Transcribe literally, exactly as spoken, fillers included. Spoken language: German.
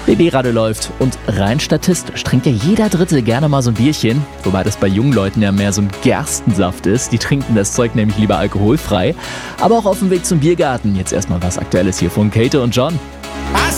B B-Radio läuft und rein statistisch trinkt ja jeder Dritte gerne mal so ein Bierchen, wobei das bei jungen Leuten ja mehr so ein Gerstensaft ist. Die trinken das Zeug nämlich lieber alkoholfrei. Aber auch auf dem Weg zum Biergarten. Jetzt erstmal was Aktuelles hier von Kate und John.